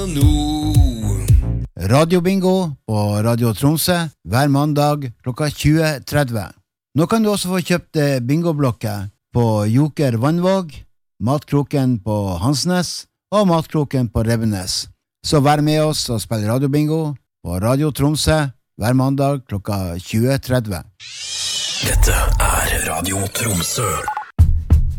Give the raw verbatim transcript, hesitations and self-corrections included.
Radiobingo på Radio Tromsø hver mandag klokka tjue tretti. Nå kan du også få kjøpt bingoblokker på Joker Vannvåg, Matkroken på Hansnes og Matkroken på Rebbenes. Så vær med oss og spill radiobingo på Radio Tromsø hver mandag klokka tjue tretti. Dette er Radio Tromsø.